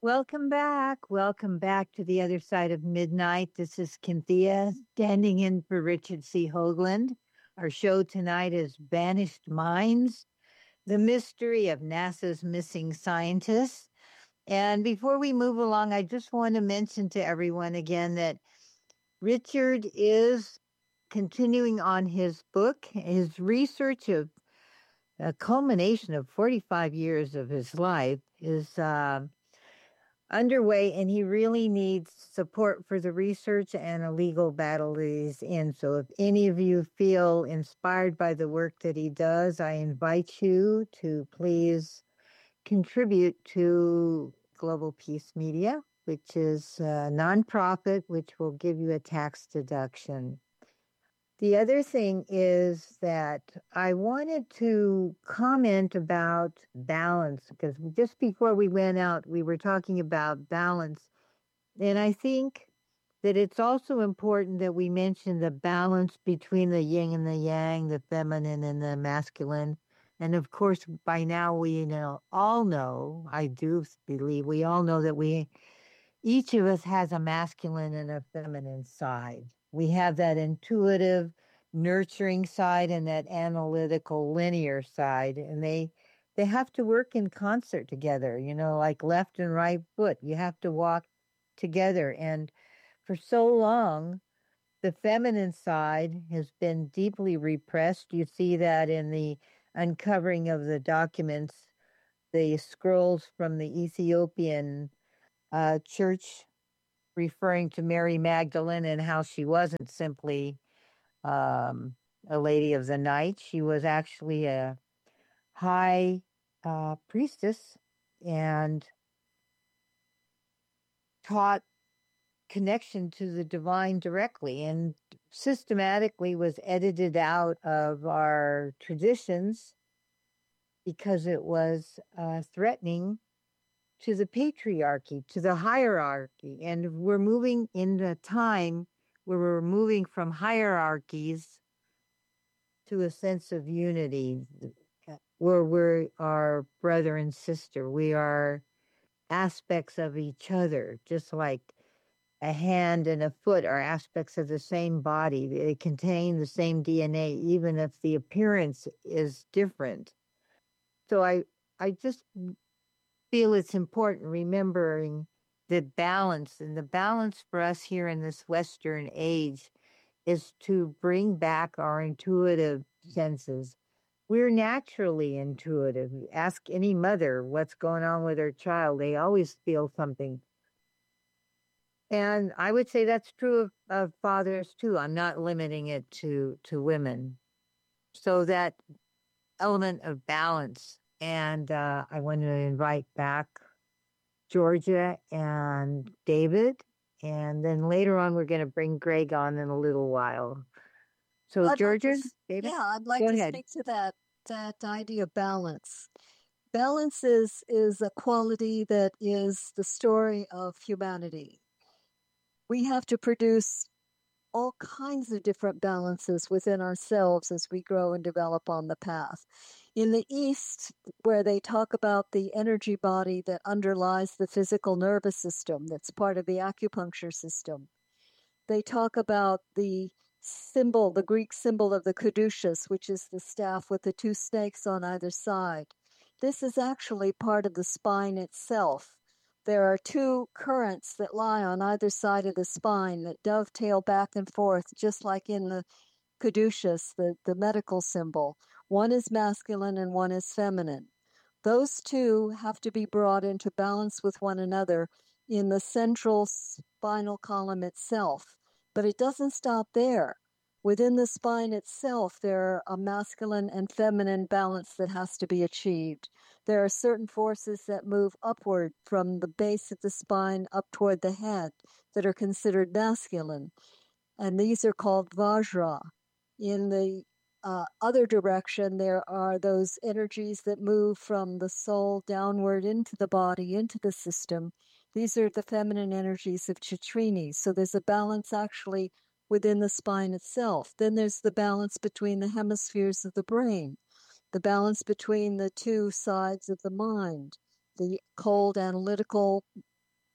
Welcome back. Welcome back to the other side of midnight. This is Cynthia standing in for Richard C. Hoagland. Our show tonight is Banished Minds, the mystery of NASA's missing scientists. And before we move along, I just want to mention to everyone again that Richard is continuing on his book. His research of a culmination of 45 years of his life is underway, and he really needs support for the research and a legal battle that he's in. So if any of you feel inspired by the work that he does, I invite you to please contribute to Global Peace Media, which is a nonprofit, which will give you a tax deduction. The other thing is that I wanted to comment about balance, because just before we went out, we were talking about balance. And I think that it's also important that we mention the balance between the yin and the yang, the feminine and the masculine. And of course, by now all know, I do believe we all know that each of us has a masculine and a feminine side. We have that intuitive, nurturing side and that analytical, linear side, and they have to work in concert together, like left and right foot. You have to walk together. And for so long, the feminine side has been deeply repressed. You see that in the uncovering of the documents, the scrolls from the Ethiopian church referring to Mary Magdalene and how she wasn't simply a lady of the night. She was actually a high priestess and taught connection to the divine directly, and systematically was edited out of our traditions because it was threatening to the patriarchy, to the hierarchy. And we're moving in a time where we're moving from hierarchies to a sense of unity, where we are brother and sister. We are aspects of each other, just like a hand and a foot are aspects of the same body. They contain the same DNA, even if the appearance is different. So I just feel it's important remembering the balance, and the balance for us here in this Western age is to bring back our intuitive senses. We're naturally intuitive. Ask any mother what's going on with her child. They always feel something. And I would say that's true of fathers too. I'm not limiting it to women. So that element of balance. And I want to invite back Georgia and David. And then later on, we're going to bring Greg on in a little while. So Georgia, David? Yeah, I'd like to speak to that idea of balance. Balance is a quality that is the story of humanity. We have to produce all kinds of different balances within ourselves as we grow and develop on the path. In the East, where they talk about the energy body that underlies the physical nervous system, that's part of the acupuncture system, they talk about the symbol, the Greek symbol of the caduceus, which is the staff with the two snakes on either side. This is actually part of the spine itself. There are two currents that lie on either side of the spine that dovetail back and forth, just like in the caduceus, the medical symbol. One is masculine and one is feminine. Those two have to be brought into balance with one another in the central spinal column itself. But it doesn't stop there. Within the spine itself, there are a masculine and feminine balance that has to be achieved. There are certain forces that move upward from the base of the spine up toward the head that are considered masculine. And these are called Vajra. In the other direction, there are those energies that move from the soul downward into the body, into the system. These are the feminine energies of Chitrini. So there's a balance actually within the spine itself. Then there's the balance between the hemispheres of the brain, the balance between the two sides of the mind, the cold analytical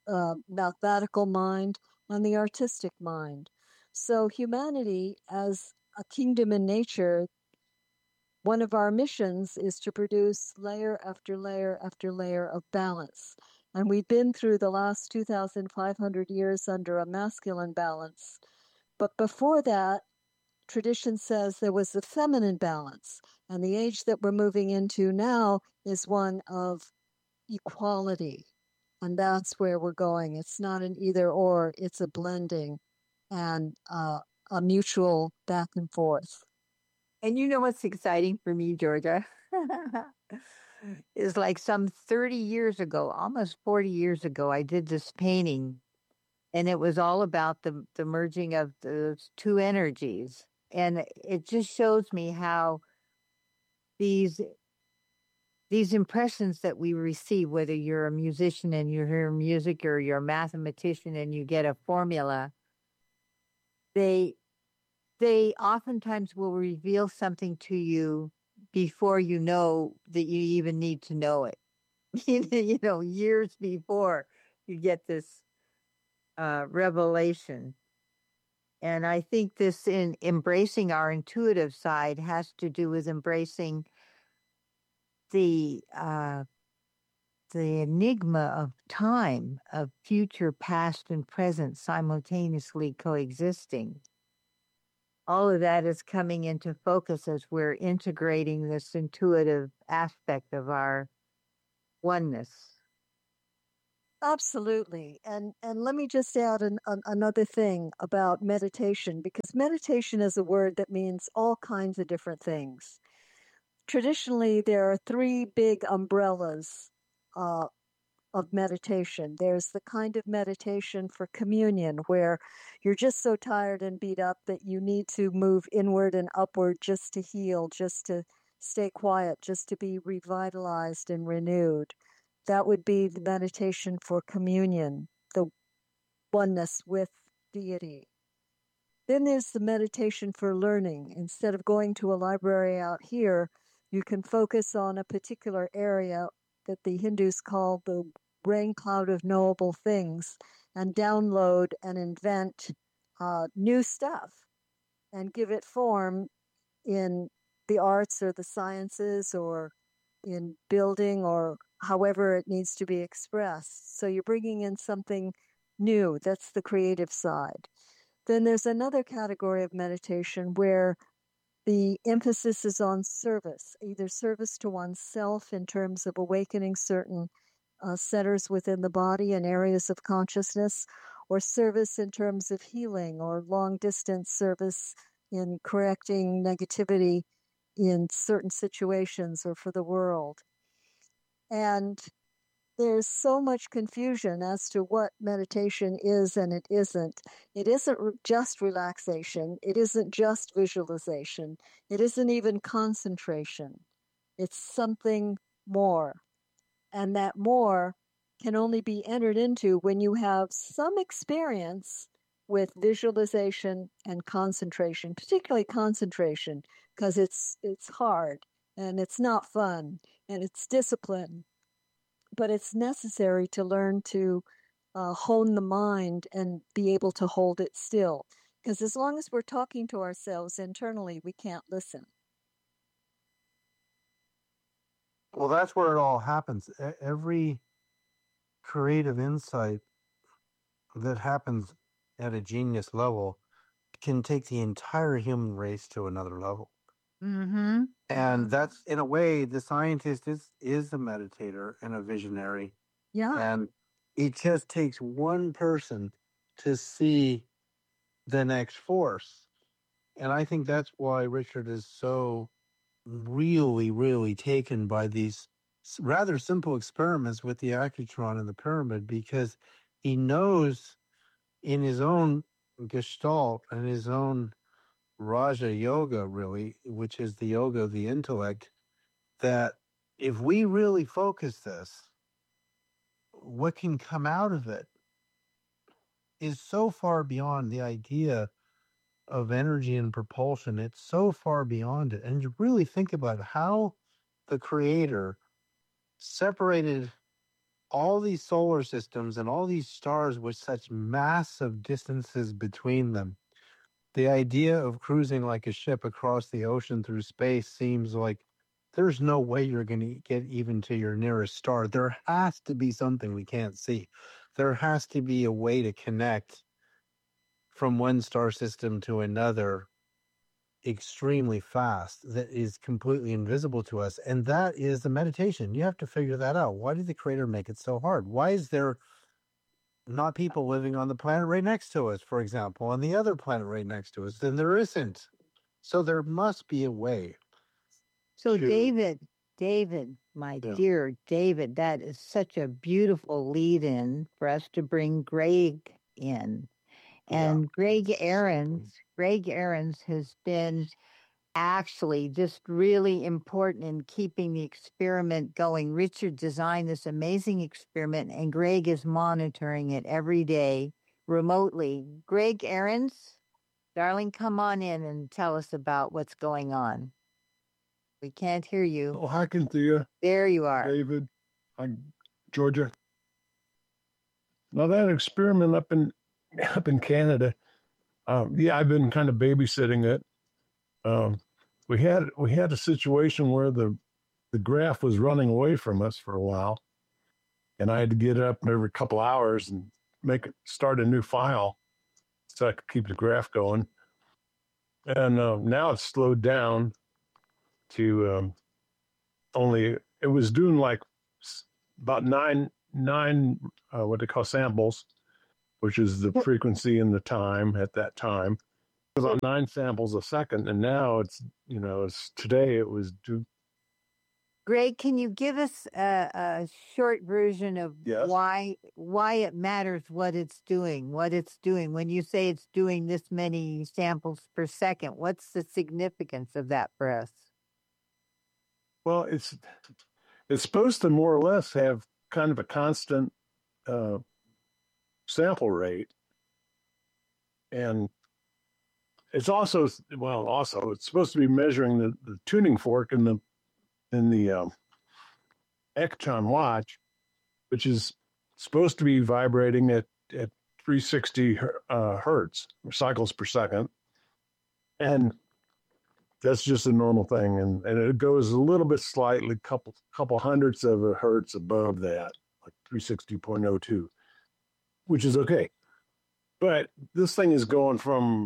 mathematical mind, and the artistic mind. So, humanity, as a kingdom in nature, one of our missions is to produce layer after layer after layer of balance. And we've been through the last 2,500 years under a masculine balance. But before that, tradition says there was a feminine balance. And the age that we're moving into now is one of equality. And that's where we're going. It's not an either or, it's a blending and a mutual back and forth. And you know what's exciting for me, Georgia? Is like some 30 years ago, almost 40 years ago, I did this painting, and it was all about the merging of those two energies. And it just shows me how these impressions that we receive, whether you're a musician and you hear music or you're a mathematician and you get a formula, they oftentimes will reveal something to you before you know that you even need to know it. You know, years before you get this revelation. And I think this in embracing our intuitive side has to do with embracing the enigma of time, of future, past, and present simultaneously coexisting. All of that is coming into focus as we're integrating this intuitive aspect of our oneness. Absolutely. And let me just add another thing about meditation, because meditation is a word that means all kinds of different things. Traditionally, there are three big umbrellas of meditation. There's the kind of meditation for communion where you're just so tired and beat up that you need to move inward and upward just to heal, just to stay quiet, just to be revitalized and renewed. That would be the meditation for communion, the oneness with deity. Then there's the meditation for learning. Instead of going to a library out here, you can focus on a particular area that the Hindus call the rain cloud of knowable things and download and invent new stuff and give it form in the arts or the sciences or in building or however it needs to be expressed. So you're bringing in something new. That's the creative side. Then there's another category of meditation where the emphasis is on service, either service to oneself in terms of awakening certain centers within the body and areas of consciousness, or service in terms of healing or long distance service in correcting negativity in certain situations or for the world. And there's so much confusion as to what meditation is and it isn't. It isn't just relaxation. It isn't just visualization. It isn't even concentration. It's something more. And that more can only be entered into when you have some experience with visualization and concentration, particularly concentration, because it's hard and it's not fun and it's discipline, but it's necessary to learn to hone the mind and be able to hold it still. Because as long as we're talking to ourselves internally, we can't listen. Well, that's where it all happens. Every creative insight that happens at a genius level can take the entire human race to another level. Mm-hmm. And that's, in a way, the scientist is a meditator and a visionary. Yeah. And it just takes one person to see the next force. And I think that's why Richard is so really, really taken by these rather simple experiments with the accutron and the pyramid, because he knows in his own gestalt and his own Raja Yoga, really, which is the yoga of the intellect, that if we really focus this, what can come out of it is so far beyond the idea of energy and propulsion. It's so far beyond it. And you really think about how the creator separated all these solar systems and all these stars with such massive distances between them, the idea of cruising like a ship across the ocean through space seems like there's no way you're going to get even to your nearest star. There has to be something we can't see. There has to be a way to connect from one star system to another extremely fast that is completely invisible to us. And that is the meditation. You have to figure that out. Why did the creator make it so hard? Why is there not people living on the planet right next to us, for example, on the other planet right next to us? Then there isn't. So there must be a way. So to- David, my Yeah. dear David, that is such a beautiful lead in for us to bring Greg in. And Greg Ahrens has been actually just really important in keeping the experiment going. Richard designed this amazing experiment, and Greg is monitoring it every day remotely. Greg Ahrens, darling, come on in and tell us about what's going on. We can't hear you. Oh, hi, Cynthia. There you are. David. Hi, Georgia. Now that experiment up in Canada, I've been kind of babysitting it. We had a situation where the graph was running away from us for a while, and I had to get up every couple hours and start a new file so I could keep the graph going. And now it's slowed down to it was doing like about nine what they call samples, which is the frequency and the time at that time, about 9 samples a second. And now it's today it was due. Greg, can you give us a short version of Yes. why it matters what it's doing when you say it's doing this many samples per second? What's the significance of that for us? Well, it's supposed to more or less have kind of a constant sample rate, and it's also it's supposed to be measuring the tuning fork in the Ectron watch, which is supposed to be vibrating at 360 hertz cycles per second, and that's just a normal thing, and it goes a little bit slightly, couple hundredths of a hertz above that, like 360.02, which is okay. But this thing is going from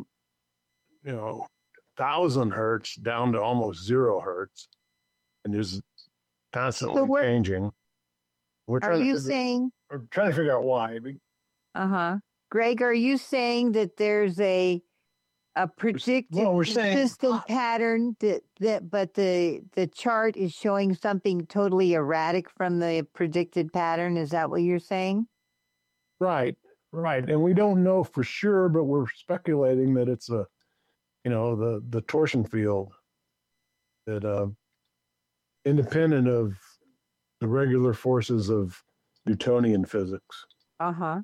1,000 hertz down to almost 0 hertz, and is constantly changing. We're trying to figure out why. Greg, are you saying that there's a predicted consistent pattern but the chart is showing something totally erratic from the predicted pattern? Is that what you're saying? Right. And we don't know for sure, but we're speculating that it's the torsion field that independent of the regular forces of Newtonian physics. So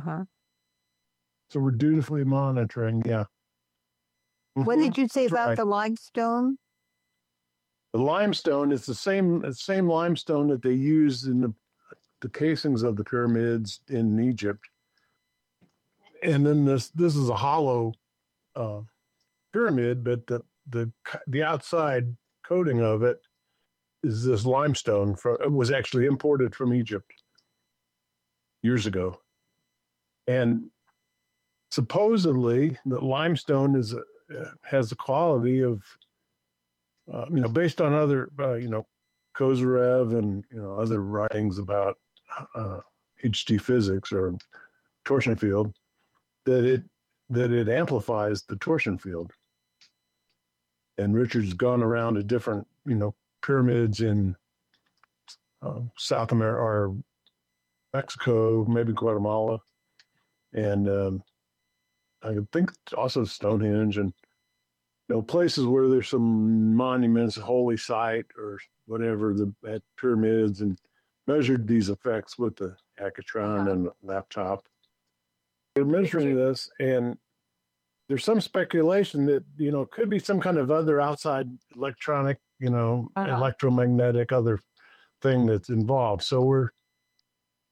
we're dutifully monitoring. Yeah. What did you say about the limestone? The limestone is the same limestone that they used in the casings of the pyramids in Egypt. And then this is a hollow pyramid, but the outside coating of it is this limestone. It was actually imported from Egypt years ago, and supposedly the limestone has the quality of based on other Kozyrev and other writings about HT physics or torsion field, that it amplifies the torsion field. And Richard's gone around to different pyramids in South America or Mexico, maybe Guatemala, and I think also Stonehenge, and places where there's some monuments, holy site or whatever, at pyramids, and measured these effects with the Accutron and the laptop. We're measuring this, and there's some speculation that could be some kind of other outside electronic, electromagnetic other thing that's involved. So we're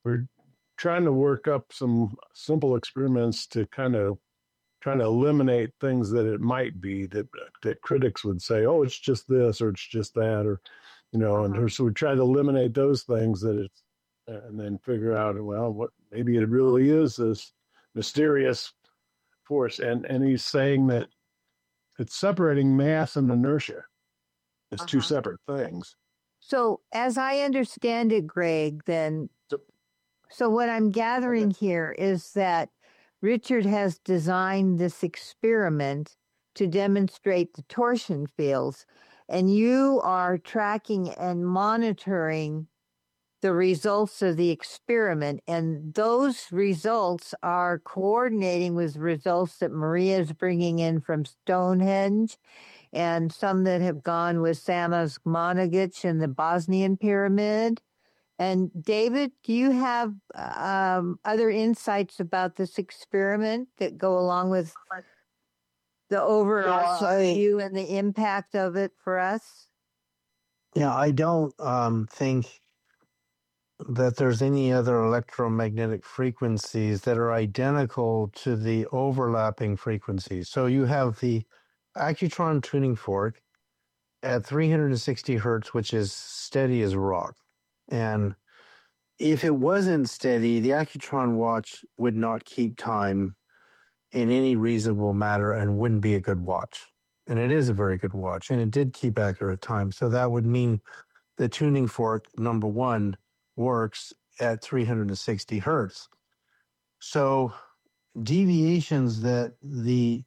we're trying to work up some simple experiments to kind of trying to eliminate things that it might be that critics would say, oh, it's just this or it's just that, or and so we try to eliminate those things that it's and then figure out, well, what maybe it really is this mysterious force. And he's saying that it's separating mass and inertia. It's two separate things. So as I understand it, Greg, then, so what I'm gathering here is that Richard has designed this experiment to demonstrate the torsion fields, and you are tracking and monitoring the results of the experiment, and those results are coordinating with results that Maria is bringing in from Stonehenge and some that have gone with Samosmanagich and the Bosnian pyramid. And David, do you have other insights about this experiment that go along with the overall view and the impact of it for us? Yeah, I don't think that there's any other electromagnetic frequencies that are identical to the overlapping frequencies. So you have the Accutron tuning fork at 360 hertz, which is steady as rock. And if it wasn't steady, the Accutron watch would not keep time in any reasonable manner and wouldn't be a good watch. And it is a very good watch, and it did keep accurate time. So that would mean the tuning fork, number one, works at 360 hertz. So deviations that the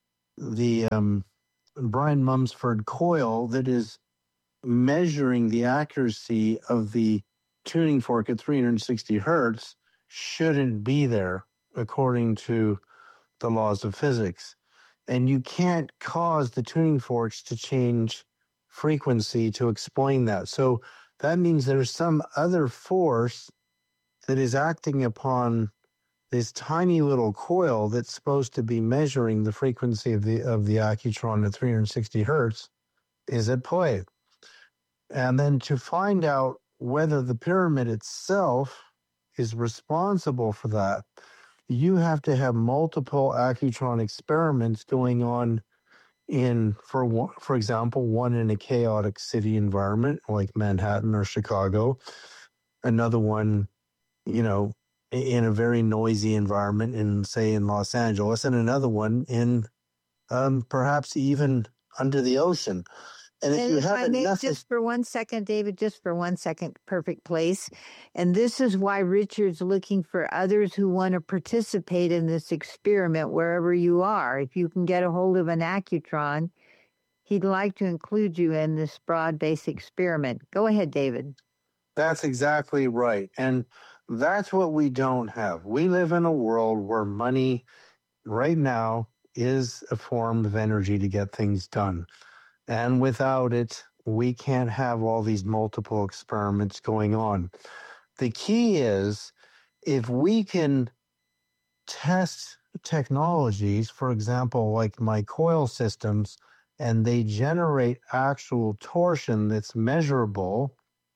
Brian Mumsford coil that is measuring the accuracy of the tuning fork at 360 hertz shouldn't be there according to the laws of physics. And you can't cause the tuning forks to change frequency to explain that. So that means there's some other force that is acting upon this tiny little coil that's supposed to be measuring the frequency of the Accutron at 360 hertz is at play. And then to find out whether the pyramid itself is responsible for that, you have to have multiple Accutron experiments going on for example, one in a chaotic city environment like Manhattan or Chicago, another one, in a very noisy environment in Los Angeles, and another one in perhaps even under the ocean. And if I may, just for 1 second, David, just for 1 second, perfect place. And this is why Richard's looking for others who want to participate in this experiment wherever you are. If you can get a hold of an Accutron, he'd like to include you in this broad-based experiment. Go ahead, David. That's exactly right. And that's what we don't have. We live in a world where money right now is a form of energy to get things done. And without it, we can't have all these multiple experiments going on. The key is if we can test technologies, for example, like my coil systems, and they generate actual torsion that's measurable,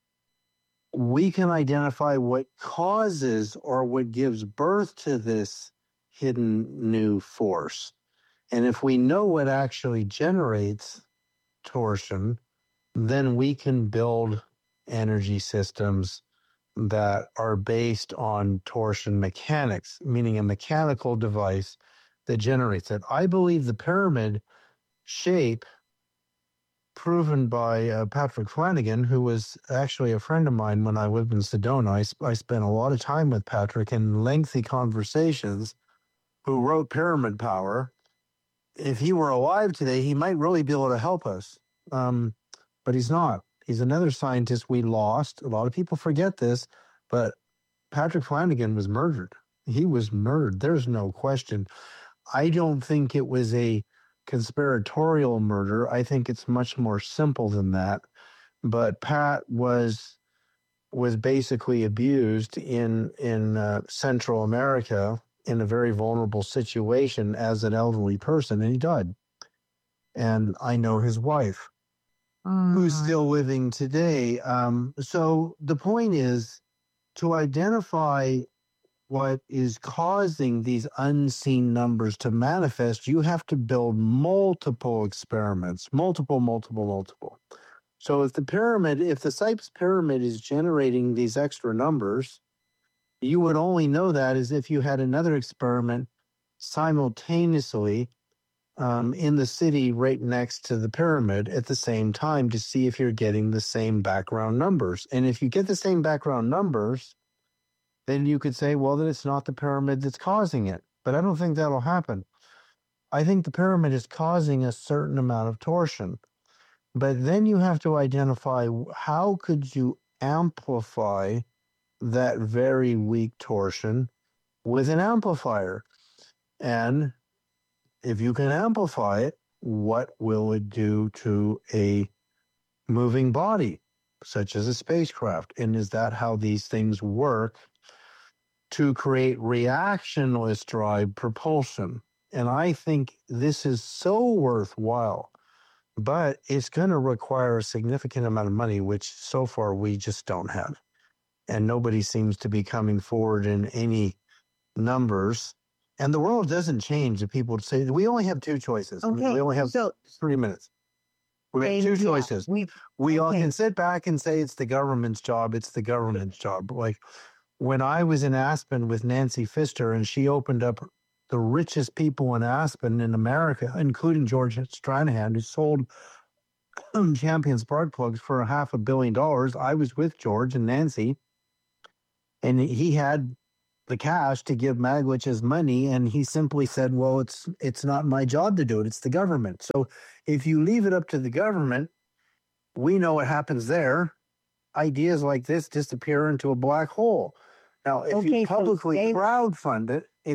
we can identify what causes or what gives birth to this hidden new force. And if we know what actually generates torsion, then we can build energy systems that are based on torsion mechanics, meaning a mechanical device that generates it. I believe the pyramid shape, proven by Patrick Flanagan, who was actually a friend of mine when I lived in Sedona. I spent a lot of time with Patrick in lengthy conversations, who wrote Pyramid Power. If he were alive today, he might really be able to help us. But he's not. He's another scientist we lost. A lot of people forget this, but Patrick Flanagan was murdered. He was murdered. There's no question. I don't think it was a conspiratorial murder. I think it's much more simple than that. But Pat was basically abused in Central America in a very vulnerable situation as an elderly person, and he died. And I know his wife, who's still living today. So the point is, to identify what is causing these unseen numbers to manifest, you have to build multiple experiments, multiple. So if the Sipes pyramid is generating these extra numbers, you would only know that as if you had another experiment simultaneously in the city right next to the pyramid at the same time to see if you're getting the same background numbers. And if you get the same background numbers, then you could say, well, that it's not the pyramid that's causing it. But I don't think that'll happen. I think the pyramid is causing a certain amount of torsion. But then you have to identify how could you amplify that very weak torsion with an amplifier. And if you can amplify it, what will it do to a moving body, such as a spacecraft? And is that how these things work to create reactionless drive propulsion? And I think this is so worthwhile, but it's going to require a significant amount of money, which so far we just don't have. And nobody seems to be coming forward in any numbers. And the world doesn't change if people say, we only have two choices. Okay, We only have so 3 minutes. We have two choices. We all can sit back and say it's the government's job. It's the government's job. Like when I was in Aspen with Nancy Pfister and she opened up the richest people in Aspen in America, including George Stranahan, who sold Champion spark plugs for $500 million. I was with George and Nancy, and he had the cash to give Magwitch his money, and he simply said, well, it's not my job to do it. It's the government. So if you leave it up to the government, we know what happens there. Ideas like this disappear into a black hole. Now, if you publicly crowdfund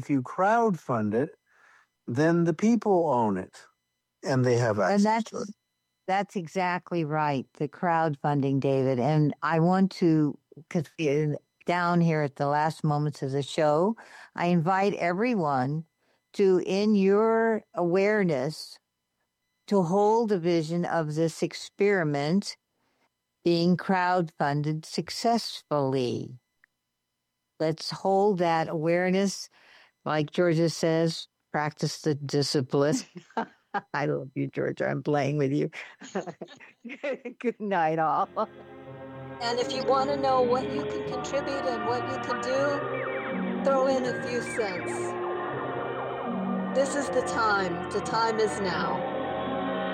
it, then the people own it, and they have access to it. That's exactly right, the crowdfunding, David. And I want to, because down here at the last moments of the show, I invite everyone to, in your awareness, to hold a vision of this experiment being crowdfunded successfully. Let's hold that awareness. Like Georgia says, practice the discipline. I love you, Georgia. I'm playing with you. Good night, all. And if you want to know what you can contribute and what you can do, throw in a few cents. This is the time. The time is now.